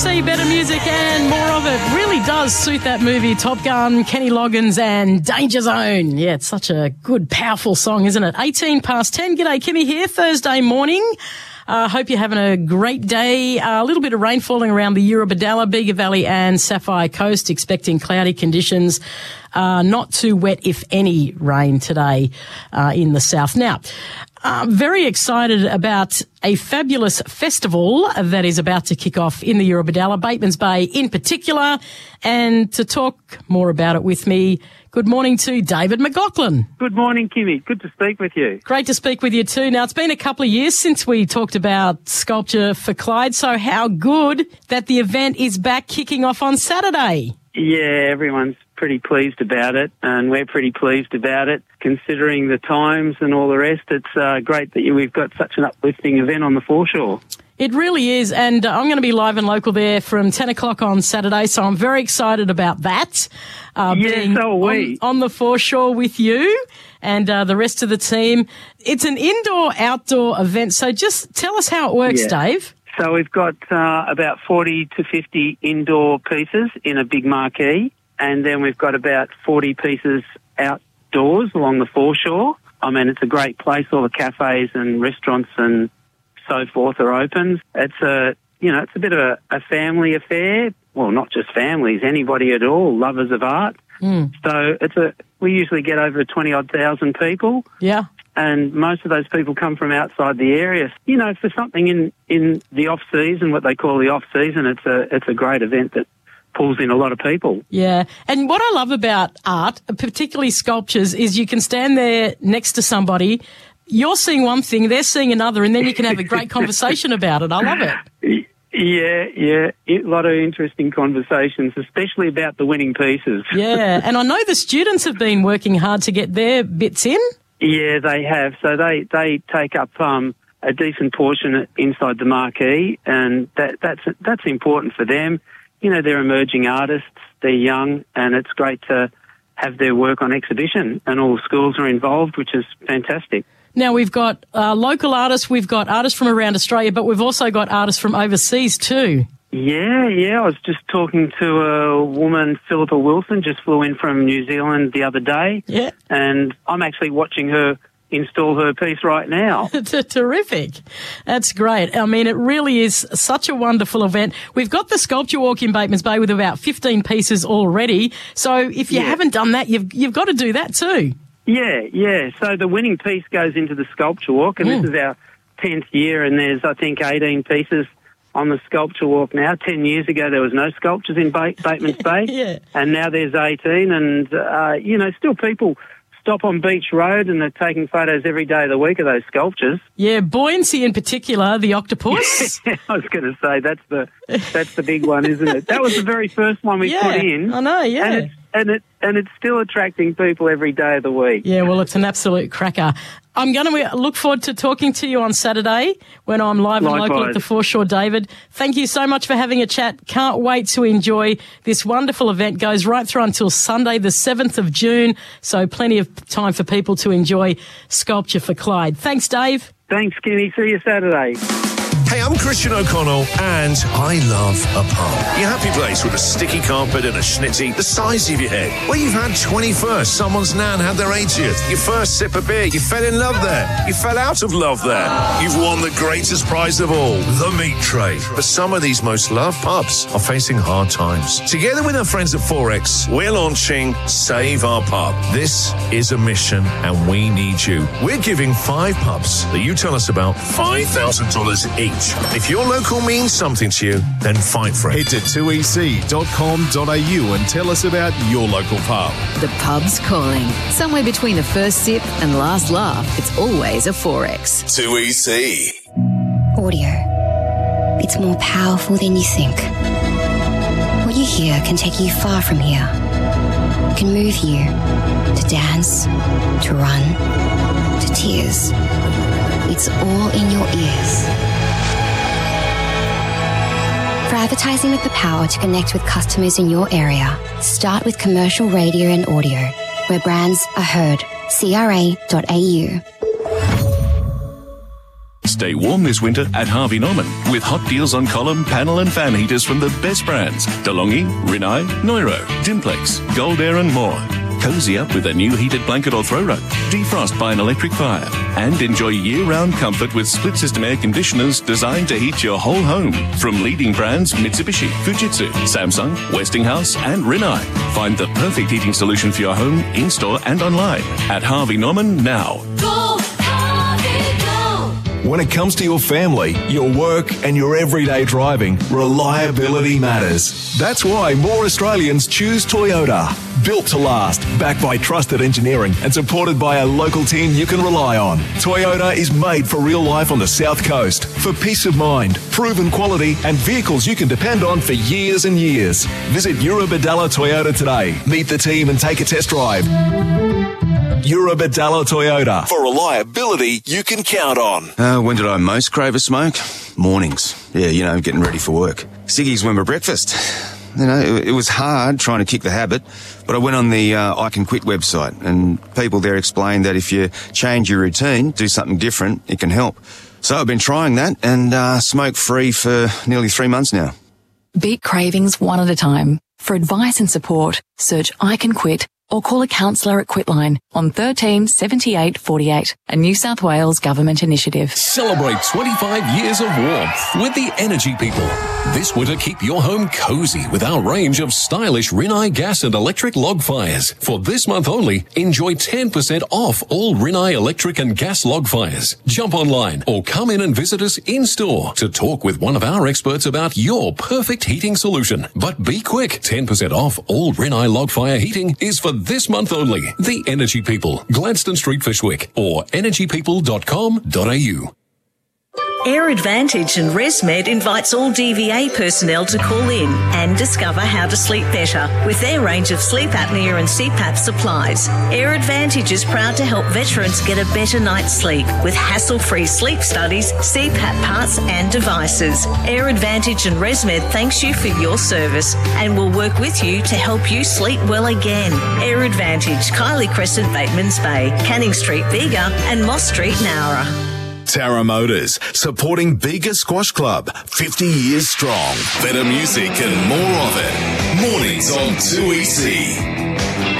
2EC, better music and more of it. Really does suit that movie, Top Gun, Kenny Loggins and Danger Zone. Yeah, it's such a good, powerful song, isn't it? 10:18. G'day, Kimmy here, Thursday morning. Hope you're having a great day. A little bit of rain falling around the Eurobodalla, Bega Valley and Sapphire Coast. Expecting cloudy conditions. Not too wet, if any, rain today in the south. Now, very excited about a fabulous festival that is about to kick off in the Eurobodalla, Batemans Bay in particular. And to talk more about it with me, good morning to David McLaughlin. Good morning, Kimmy. Good to speak with you. Great to speak with you too. Now, it's been a couple of years since we talked about Sculpture for Clyde, so how good that the event is back kicking off on Saturday. Yeah, everyone's pretty pleased about it, and we're pretty pleased about it, considering the times and all the rest. It's great that we've got such an uplifting event on the foreshore. It really is, and I'm going to be live and local there from 10 o'clock on Saturday, so I'm very excited about that. Being so are we. On the foreshore with you and the rest of the team. It's an indoor-outdoor event, so just tell us how it works, Dave. So we've got about 40 to 50 indoor pieces in a big marquee, and then we've got about 40 pieces outdoors along the foreshore. I mean, it's a great place. All the cafes and restaurants and so forth are open. It's a bit of a family affair. Well, not just families, anybody at all, lovers of art. So we usually get over 20-odd thousand people. Yeah. And most of those people come from outside the area. You know, for something in the off-season, what they call the off-season, it's a great event that pulls in a lot of people. Yeah. And what I love about art, particularly sculptures, is you can stand there next to somebody, you're seeing one thing, they're seeing another, and then you can have a great conversation about it. I love it. Yeah. A lot of interesting conversations, especially about the winning pieces. Yeah. And I know the students have been working hard to get their bits in. Yeah, they have. So they take up a decent portion inside the marquee, and that's important for them. You know, they're emerging artists, they're young, and it's great to have their work on exhibition, and all schools are involved, which is fantastic. Now, we've got local artists, we've got artists from around Australia, but we've also got artists from overseas too. Yeah. I was just talking to a woman, Philippa Wilson, just flew in from New Zealand the other day. Yeah. And I'm actually watching her install her piece right now. Terrific. That's great. I mean, it really is such a wonderful event. We've got the Sculpture Walk in Batemans Bay with about 15 pieces already. So if you haven't done that, you've got to do that too. Yeah. So the winning piece goes into the Sculpture Walk, and this is our 10th year, and there's, I think, 18 pieces on the Sculpture Walk now. 10 years ago, there was no sculptures in Batemans Bay, and now there's 18, and, still people stop on Beach Road and they're taking photos every day of the week of those sculptures. Yeah, Buoyancy in particular, the octopus. I was going to say, that's the big one, isn't it? That was the very first one we put in. I know, yeah. And it's still attracting people every day of the week. Yeah, well, it's an absolute cracker. I'm going to look forward to talking to you on Saturday when I'm live and local at the foreshore, David. Thank you so much for having a chat. Can't wait to enjoy this wonderful event. Goes right through until Sunday, the 7th of June. So plenty of time for people to enjoy Sculpture for Clyde. Thanks, Dave. Thanks, Kenny. See you Saturday. Hey, I'm Christian O'Connell, and I love a pub. Your happy place with a sticky carpet and a schnitty the size of your head. Where you've had 21st, someone's nan had their 80th, your first sip of beer, you fell in love there, you fell out of love there. You've won the greatest prize of all, the meat tray. But some of these most loved pubs are facing hard times. Together with our friends at Forex, we're launching Save Our Pub. This is a mission, and we need you. We're giving 5 pubs that you tell us about $5,000 each. If your local means something to you, then fight for it. Head to 2ec.com.au and tell us about your local pub. The pub's calling. Somewhere between the first sip and last laugh, it's always a Forex. 2EC. Audio. It's more powerful than you think. What you hear can take you far from here. It can move you to dance, to run, to tears. It's all in your ears. For advertising with the power to connect with customers in your area, start with commercial radio and audio, where brands are heard. CRA.au. Stay warm this winter at Harvey Norman with hot deals on column, panel and fan heaters from the best brands. DeLonghi, Rinnai, Neuro, Dimplex, Gold Air and more. Cozy up with a new heated blanket or throw rug. Defrost by an electric fire. And enjoy year-round comfort with split-system air conditioners designed to heat your whole home. From leading brands Mitsubishi, Fujitsu, Samsung, Westinghouse and Rinnai. Find the perfect heating solution for your home, in-store and online at Harvey Norman now. Go, Harvey, go! When it comes to your family, your work and your everyday driving, reliability matters. That's why more Australians choose Toyota. Built to last, backed by trusted engineering and supported by a local team you can rely on. Toyota is made for real life on the South Coast. For peace of mind, proven quality and vehicles you can depend on for years and years. Visit Eurobadalla Toyota today. Meet the team and take a test drive. Eurobadalla Toyota. For reliability you can count on. When did I most crave a smoke? Mornings. Yeah, getting ready for work. Ciggies were my breakfast. It was hard trying to kick the habit, but I went on the I Can Quit website and people there explained that if you change your routine, do something different, it can help. So I've been trying that and smoke-free for nearly 3 months now. Beat cravings one at a time. For advice and support, search I Can Quit or call a counsellor at Quitline on 13 78 48, a New South Wales government initiative. Celebrate 25 years of warmth with the Energy People. This winter, keep your home cozy with our range of stylish Rinnai gas and electric log fires. For this month only, enjoy 10% off all Rinnai electric and gas log fires. Jump online or come in and visit us in-store to talk with one of our experts about your perfect heating solution. But be quick, 10% off all Rinnai log fire heating is for this month only. The Energy People, Gladstone Street, Fishwick, or energypeople.com.au. Air Advantage and ResMed invites all DVA personnel to call in and discover how to sleep better with their range of sleep apnea and CPAP supplies. Air Advantage is proud to help veterans get a better night's sleep with hassle-free sleep studies, CPAP parts and devices. Air Advantage and ResMed thanks you for your service and will work with you to help you sleep well again. Air Advantage, Kylie Crescent, Batemans Bay, Canning Street, Bega and Moss Street, Nowra. Tara Motors, supporting Bega Squash Club, 50 years strong. Better music and more of it. Mornings on 2EC.